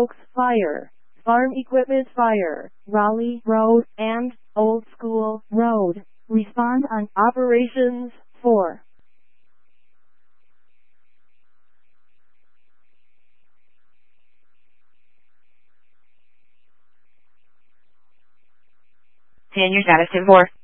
Oaks Fire, Farm Equipment Fire, Raleigh Road, and Old School Road. Respond on Operations 4. Your status 10-4.